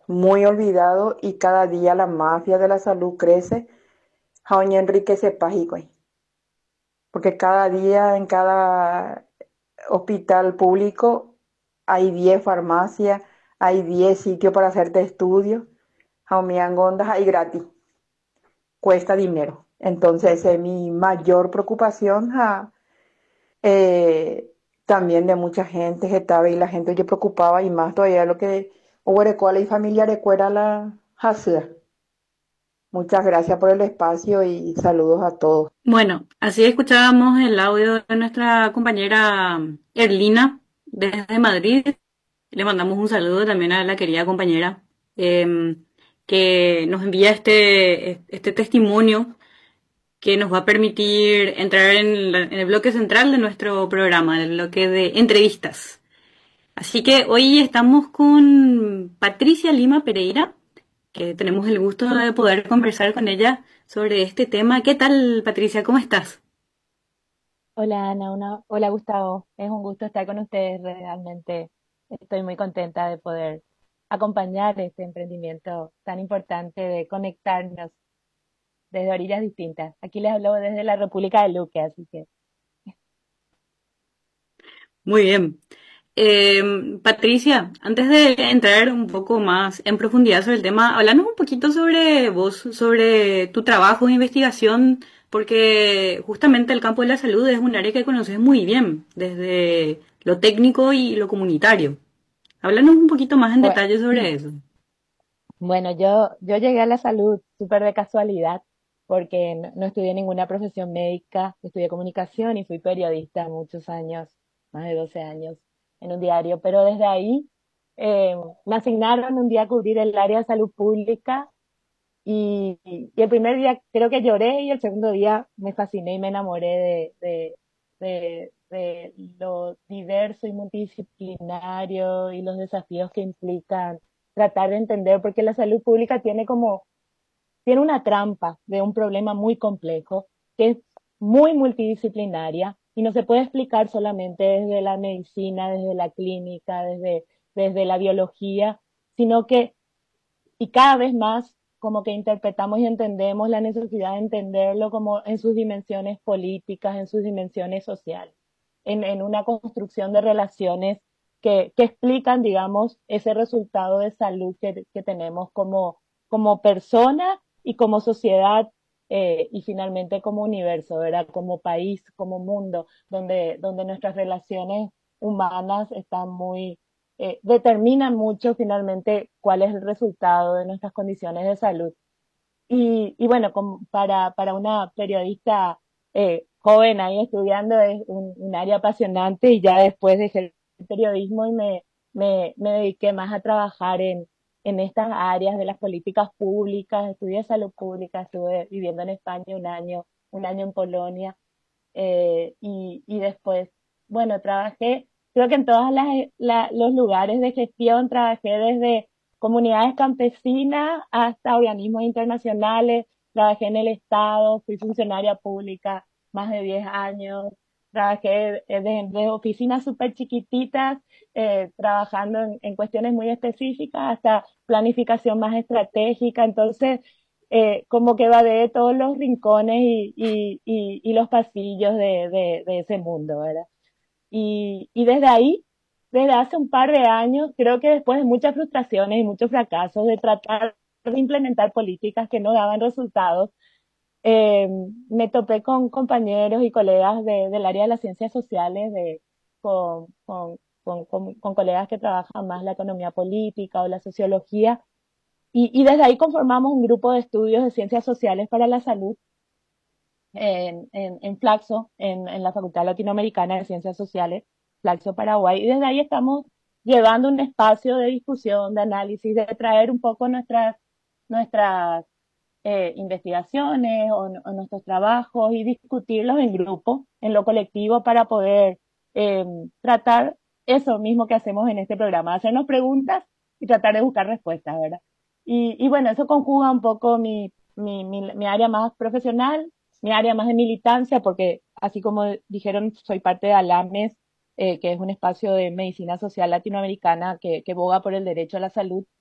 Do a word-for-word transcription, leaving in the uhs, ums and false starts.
muy olvidado y cada día la mafia de la salud crece. Jaoña enriquece págico, porque cada día en cada hospital público hay diez farmacias, hay diez sitios para hacerte estudios. Jaumiangondas hay gratis, cuesta dinero. Entonces, esa es mi mayor preocupación. Ja, eh, también de mucha gente que estaba y la gente que preocupaba y más todavía lo que hubo y familiares fuera la jazda. Muchas gracias por el espacio y saludos a todos. Bueno, así escuchábamos el audio de nuestra compañera Erlina desde Madrid. Le mandamos un saludo también a la querida compañera eh, que nos envía este, este testimonio que nos va a permitir entrar en, la- en el bloque central de nuestro programa, el bloque de entrevistas. Así que hoy estamos con Patricia Lima Pereira, que tenemos el gusto de poder conversar con ella sobre este tema. ¿Qué tal, Patricia? ¿Cómo estás? Hola Ana, una- hola Gustavo, es un gusto estar con ustedes, realmente estoy muy contenta de poder acompañar este emprendimiento tan importante de conectarnos desde orillas distintas. Aquí les hablo desde la República de Luque, así que Muy bien. Eh, Patricia, antes de entrar un poco más en profundidad sobre el tema, háblanos un poquito sobre vos, sobre tu trabajo de investigación, porque justamente el campo de la salud es un área que conoces muy bien, desde lo técnico y lo comunitario. Háblanos un poquito más en bue- detalle sobre eso. bueno, yo, yo llegué a la salud súper de casualidad porque no, no estudié ninguna profesión médica, estudié comunicación y fui periodista muchos años, más de doce años en un diario, pero desde ahí eh, me asignaron un día a cubrir el área de salud pública y, y el primer día creo que lloré y el segundo día me fasciné y me enamoré de, de, de, de lo diverso y multidisciplinario y los desafíos que implican tratar de entender, porque la salud pública tiene como, tiene una trampa de un problema muy complejo, que es muy multidisciplinaria y no se puede explicar solamente desde la medicina, desde la clínica, desde, desde la biología, sino que y cada vez más como que interpretamos y entendemos la necesidad de entenderlo como en sus dimensiones políticas, en sus dimensiones sociales, en, en una construcción de relaciones que, que, explican, digamos, ese resultado de salud que, que tenemos como, como persona y como sociedad eh, y finalmente como universo, ¿verdad? Como país, como mundo, donde, donde nuestras relaciones humanas están muy eh, determinan mucho finalmente cuál es el resultado de nuestras condiciones de salud. Y, y bueno, como para, para una periodista eh, joven ahí estudiando es un, un, área apasionante y ya después dejé el periodismo y me, me, me dediqué más a trabajar en, en estas áreas de las políticas públicas, estudié salud pública, estuve viviendo en España un año, un año en Polonia eh, y, y después, bueno, trabajé, creo que en todos los lugares de gestión trabajé desde comunidades campesinas hasta organismos internacionales, trabajé en el Estado, fui funcionaria pública más de diez años, trabajé desde, desde oficinas súper chiquititas, eh, trabajando en, en cuestiones muy específicas hasta planificación más estratégica, entonces eh, como que va de todos los rincones y, y, y, y los pasillos de, de, de, ese mundo, ¿verdad? Y, y desde ahí, desde hace un par de años, creo que después de muchas frustraciones y muchos fracasos de tratar de implementar políticas que no daban resultados, eh, me topé con compañeros y colegas de, del área de las ciencias sociales, de, con, con, con, con, con colegas que trabajan más la economía política o la sociología, y, y desde ahí conformamos un grupo de estudios de ciencias sociales para la salud en, en, en Flaxo, en, en la Facultad Latinoamericana de Ciencias Sociales, Flaxo, Paraguay. Y desde ahí estamos llevando un espacio de discusión, de análisis, de traer un poco nuestras, nuestras eh, investigaciones o, o, nuestros trabajos y discutirlos en grupo, en lo colectivo, para poder eh, tratar eso mismo que hacemos en este programa, hacernos preguntas y tratar de buscar respuestas, ¿verdad? Y, y bueno, eso conjuga un poco mi, mi, mi, mi área más profesional, mi área más de militancia, porque así como dijeron, soy parte de ALAMES, eh, que es un espacio de medicina social latinoamericana que, que boga por el derecho a la salud.